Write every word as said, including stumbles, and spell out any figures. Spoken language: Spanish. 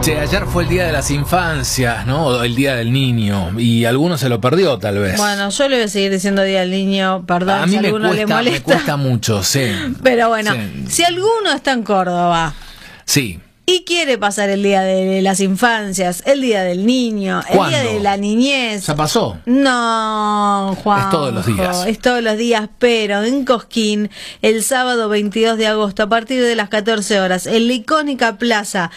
Che, ayer fue el Día de las Infancias, ¿no? O el Día del Niño, y alguno se lo perdió, tal vez. Bueno, yo le voy a seguir diciendo Día del Niño, perdón, a mí si a me alguno cuesta, le molesta. me cuesta mucho, sí. Pero bueno, sí. si alguno está en Córdoba Sí. y quiere pasar el Día de las Infancias, el Día del Niño, el ¿Cuándo? Día de la Niñez. ¿Ya pasó? No, Juan. Es todos los días. Es todos los días, pero en Cosquín, el sábado veintidós de agosto, a partir de las catorce horas, en la icónica plaza